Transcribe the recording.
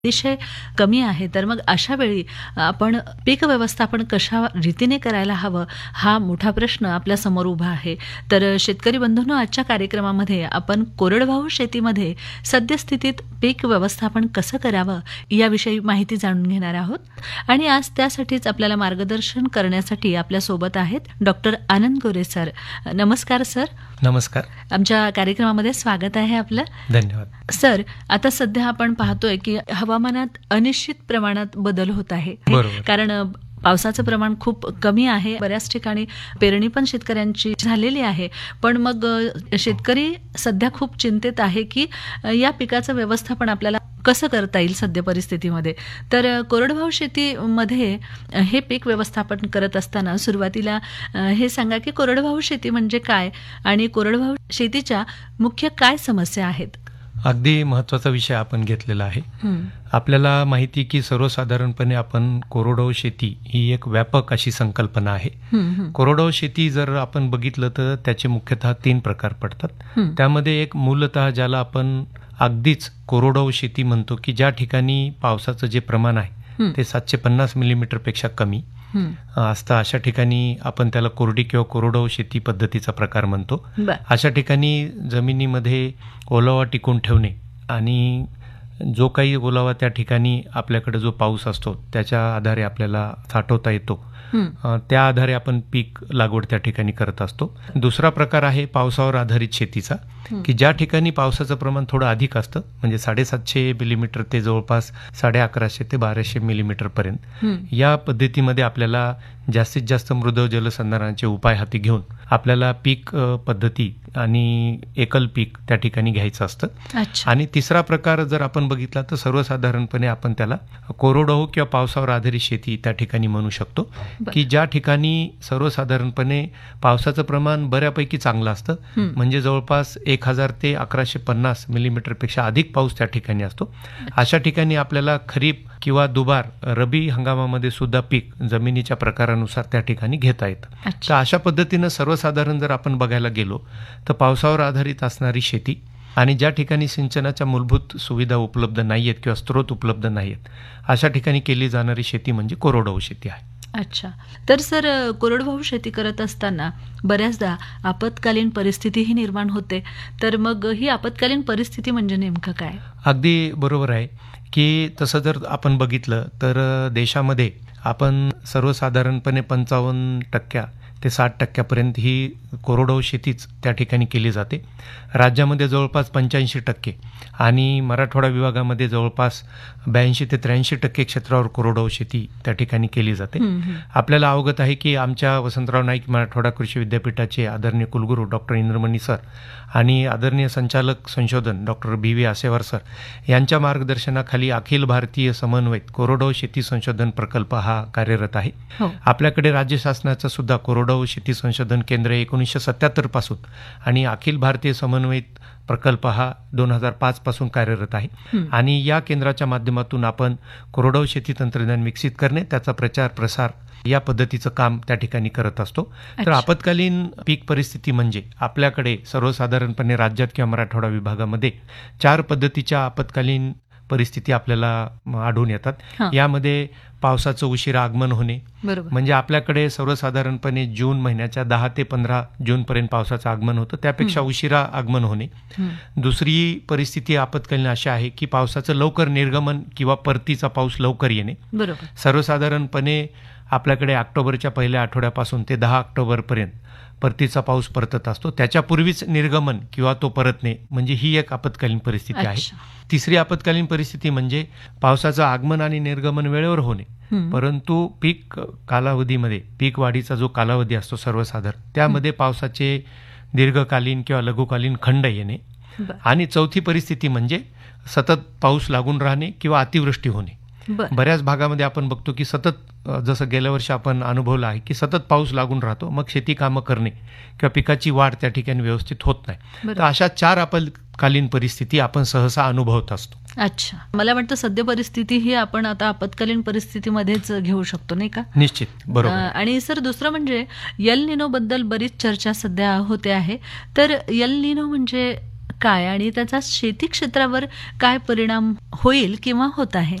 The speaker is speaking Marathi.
अतिशय कमी आहे. तर मग अशा वेळी आपण पीक व्यवस्थापन कशा रीतीने करायला हवं, हा मोठा प्रश्न आपल्या समोर उभा आहे. तर शेतकरी बंधूंनो, आजच्या कार्यक्रमामध्ये आपण कोरडवाहू शेतीमध्ये सद्यस्थितीत पीक व्यवस्थापन कसं करावं याविषयी माहिती जाणून घेणार आहोत. आणि आज त्यासाठीच आपल्याला मार्गदर्शन करण्यासाठी आपल्यासोबत आहेत डॉक्टर आनंद गोरे सर. नमस्कार सर. नमस्कार. आमच्या कार्यक्रमामध्ये स्वागत आहे आपलं. धन्यवाद. सर, आता सध्या आपण पाहतोय की हवामानात अनिश्चित प्रमाणात बदल होत आहे. बरोबर. कारण पावसाचं प्रमाण खूप कमी आहे. बऱ्याच ठिकाणी पेरणी पण शेतकऱ्यांची झालेली आहे. पण मग शेतकरी सध्या खूप चिंतेत आहे की या पिकाचं व्यवस्थापन आपल्याला कसं करता येईल सध्या परिस्थितीमध्ये. तर कोरडवाहू शेतीमध्ये हे पीक व्यवस्थापन करत असताना सुरुवातीला हे सांगा की कोरडवाहू शेती म्हणजे काय आणि कोरडवाहू शेतीच्या मुख्य काय समस्या आहेत. अगदी महत्वाचा विषय आपण घेतलेला आहे. आपल्याला माहिती की सर्वसाधारणपणे आपण कोरडवाहू शेती ही एक व्यापक अशी संकल्पना आहे. कोरडवाहू शेती जर आपण बघितलं तर त्याचे मुख्यतः 3 प्रकार पडतात. त्यामध्ये एक मूलतः ज्याला आपण अगदीच कोरडवाहू शेती म्हणतो की ज्या ठिकाणी पावसाचं जे प्रमाण आहे ते 750 मिलीमीटरपेक्षा कमी असतं, अशा ठिकाणी आपण त्याला कोरडी किंवा कोरडवाहू शेती पद्धतीचा प्रकार म्हणतो. अशा ठिकाणी जमिनीमध्ये ओलावा टिकून ठेवणे आणि जो काही ओलावा त्या ठिकाणी आपल्याकडे जो पाऊस असतो त्याच्या आधारे आपल्याला साठवता येतो, त्या आधारे आपण पीक लागवड त्या ठिकाणी करत असतो. दुसरा प्रकार आहे पावसावर आधारित शेतीचा, की ज्या ठिकाणी पावसाचं प्रमाण थोडं अधिक असतं, म्हणजे 750 मिलीमीटर ते जवळपास 1150 ते 1200 मिलीमीटर पर्यंत. या पद्धतीमध्ये आपल्याला जास्तीत जास्त मृद जलसंधारणाचे उपाय हाती घेऊन आपल्याला पीक पद्धती आणि एकल पीक त्या ठिकाणी घ्यायचं असतं. आणि तिसरा प्रकार जर आपण बघितला तर सर्वसाधारणपणे आपण त्याला कोरडवाहू किंवा पावसावर आधारित शेती त्या ठिकाणी म्हणू शकतो, की ज्या ठिकाणी सर्वसाधारणपणे पावसाचं प्रमाण बऱ्यापैकी चांगलं असतं, म्हणजे जवळपास 1000 ते 1150 मिलीमीटरपेक्षा अधिक पाऊस त्या ठिकाणी असतो. अशा ठिकाणी आपल्याला खरीप किंवा दुबार रबी हंगामामध्ये सुद्धा पीक जमिनीच्या प्रकारानुसार त्या ठिकाणी घेता येतं. तर अशा पद्धतीनं सर्वसाधारण जर आपण बघायला गेलो तर पावसावर आधारित असणारी शेती आणि ज्या ठिकाणी सिंचनाच्या मूलभूत सुविधा उपलब्ध नाहीयेत किंवा स्रोत उपलब्ध नाहीयेत अशा ठिकाणी केली जाणारी शेती म्हणजे कोरडवाहू शेती आहे. अच्छा. तर सर, कोरडवाहू शेती करत असताना बऱ्याचदा आपत्कालीन परिस्थितीही निर्माण होते. तर मग ही आपत्कालीन परिस्थिती म्हणजे नेमकं काय? अगदी बरोबर आहे की तसं जर आपण बघितलं तर देशामध्ये आपण सर्वसाधारणपणे 55% ते 60% ही कोरडवाहू शेतीच त्या ठिकाणी केली जाते. राज्यामध्ये जवळपास 85% आणि मराठवाडा विभागामध्ये जवळपास 82 ते 83% क्षेत्रावर कोरडवाहू शेती त्या ठिकाणी केली जाते. आपल्याला अवगत आहे की आमच्या वसंतराव नाईक मराठवाडा कृषी विद्यापीठाचे आदरणीय कुलगुरू डॉक्टर इंद्रमणी सर आणि आदरणीय संचालक संशोधन डॉक्टर BV आसेवार सर यांच्या मार्गदर्शनाखाली अखिल भारतीय समन्वयित कोरडवाहू शेती संशोधन प्रकल्प हा कार्यरत आहे. आपल्याकडे राज्य शासनाचा सुद्धा कोरडवाहू शेती संशोधन केंद्र 1977 पासून आणि अखिल भारतीय समन्वयित प्रकल्प हा 2005 पासून कार्यरत आहे. आणि या केंद्राच्या माध्यमातून आपण कोरडवाहू शेती तंत्रज्ञान विकसित करणे, त्याचा प्रचार प्रसार या पद्धतीचं काम त्या ठिकाणी करत असतो. तर आपत्कालीन पीक परिस्थिती म्हणजे आपल्याकडे सर्वसाधारणपणे राज्यात किंवा मराठवाडा विभागामध्ये 4 पद्धतीच्या आपत्कालीन परिस्थिती आपल्याला आढळून येतात. यामध्ये पावसाचं उशिरा आगमन होणे, म्हणजे आपल्याकडे सर्वसाधारणपणे जून महिन्याच्या 10 ते 15 जूनपर्यंत पावसाचं आगमन होतं, त्यापेक्षा उशिरा आगमन होणे. दुसरी परिस्थिती आपत्कालीन अशी आहे की पावसाचं लवकर निर्गमन किंवा परतीचा पाऊस लवकर येणे. सर्वसाधारणपणे आपल्याकडे ऑक्टोबरच्या पहिल्या आठवड्यापासून ते 10 ऑक्टोबरपर्यंत परतीचा पाऊस परतत असतो, त्याच्यापूर्वीच निर्गमन किंवा तो परतणे, म्हणजे ही एक आपत्कालीन परिस्थिती आहे. तिसरी आपत्कालीन परिस्थिती म्हणजे पावसाचं आगमन आणि निर्गमन वेळेवर होणे, परंतु पीक कालावधीमध्ये पीक वाढीचा जो कालावधी असतो सर्वसाधारण त्यामध्ये पावसाचे दीर्घकालीन किंवा लघुकालीन खंड येणे. आणि चौथी परिस्थिती म्हणजे सतत पाऊस लागून राहणे किंवा अतिवृष्टी होणे. बऱ्याच भागामध्ये आपण बघतो की सतत, जसं गेल्या वर्षी आपण अनुभवलं आहे की सतत पाऊस लागून राहतो, मग शेती कामं करणे किंवा पिकाची वाढ त्या ठिकाणी व्यवस्थित होत नाही. तर अशा 4 आपत्कालीन परिस्थिती आपण सहसा अनुभवत असतो. अच्छा. मला वाटतं सद्य परिस्थिती ही आपण आता आपत्कालीन परिस्थितीमध्येच घेऊ शकतो, नाही का? निश्चित, बरोबर. आणि सर, दुसरं म्हणजे एल निनो बद्दल बरीच चर्चा सध्या होते आहे. तर एल निनो म्हणजे काय आणि त्याचा शेती क्षेत्रावर काय परिणाम होईल किंवा होत आहे?